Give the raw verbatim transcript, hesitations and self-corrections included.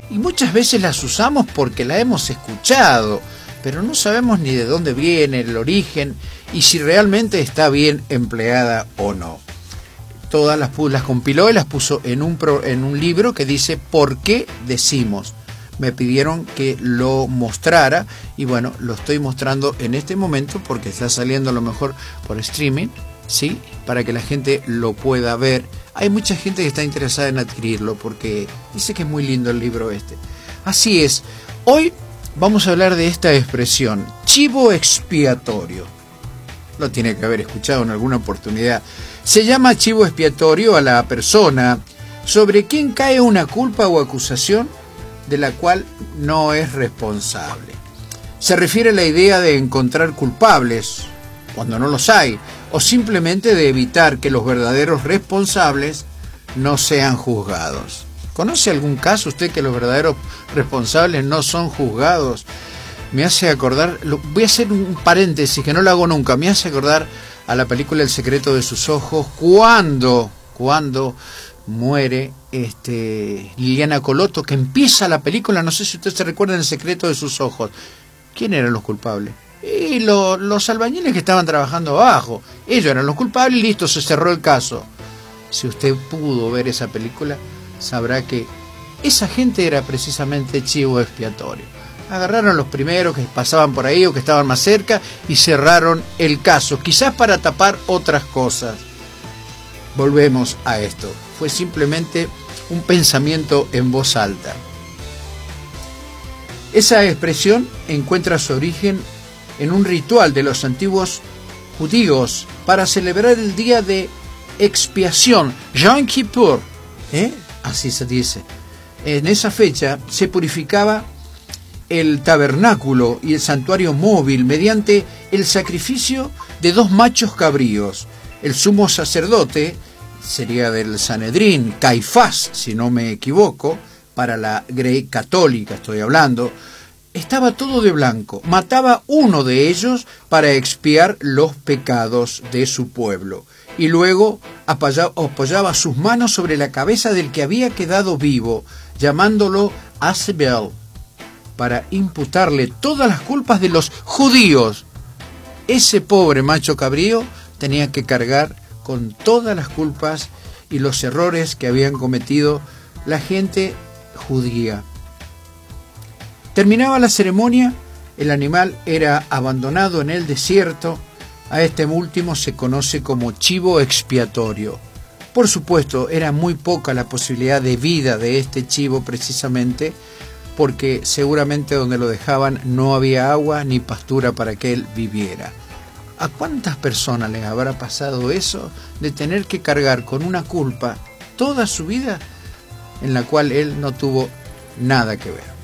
y muchas veces las usamos porque la hemos escuchado, pero no sabemos ni de dónde viene, el origen, y si realmente está bien empleada o no. Todas las, las compiló y las puso en un, pro, en un libro que dice ¿Por qué decimos? Me pidieron que lo mostrara y bueno, lo estoy mostrando en este momento porque está saliendo a lo mejor por streaming, ¿sí? Para que la gente lo pueda ver. Hay mucha gente que está interesada en adquirirlo porque dice que es muy lindo el libro este. Así es, hoy vamos a hablar de esta expresión, chivo expiatorio. Lo tiene que haber escuchado en alguna oportunidad. Se llama chivo expiatorio a la persona sobre quien cae una culpa o acusación de la cual no es responsable. Se refiere a la idea de encontrar culpables cuando no los hay, o simplemente de evitar que los verdaderos responsables no sean juzgados. ¿Conoce algún caso usted que los verdaderos responsables no son juzgados? Me hace acordar, lo, voy a hacer un paréntesis que no lo hago nunca, me hace acordar a la película El secreto de sus ojos, cuando, cuando muere este, Liliana Coloto, que empieza la película, no sé si usted se recuerda, en El secreto de sus ojos. ¿Quién eran los culpables? Y lo, los albañiles que estaban trabajando abajo, ellos eran los culpables y listo, se cerró el caso. Si usted pudo ver esa película, sabrá que esa gente era precisamente chivo expiatorio. Agarraron los primeros que pasaban por ahí o que estaban más cerca y cerraron el caso, quizás para tapar otras cosas. Volvemos a esto. Fue simplemente un pensamiento en voz alta. Esa expresión encuentra su origen en un ritual de los antiguos judíos para celebrar el día de expiación, Yom Kippur, ¿eh? Así se dice. En esa fecha se purificaba el tabernáculo y el santuario móvil mediante el sacrificio de dos machos cabríos. El sumo sacerdote, sería del Sanedrín, Caifás, si no me equivoco, para la Grey católica estoy hablando, estaba todo de blanco, mataba uno de ellos para expiar los pecados de su pueblo, y luego apoyaba, apoyaba sus manos sobre la cabeza del que había quedado vivo, llamándolo Azebel, para imputarle todas las culpas de los judíos. Ese pobre macho cabrío tenía que cargar con todas las culpas y los errores que habían cometido la gente judía. Terminaba la ceremonia, el animal era abandonado en el desierto. A este último se conoce como chivo expiatorio. Por supuesto, era muy poca la posibilidad de vida de este chivo precisamente, porque seguramente donde lo dejaban no había agua ni pastura para que él viviera. ¿A cuántas personas les habrá pasado eso de tener que cargar con una culpa toda su vida en la cual él no tuvo nada que ver?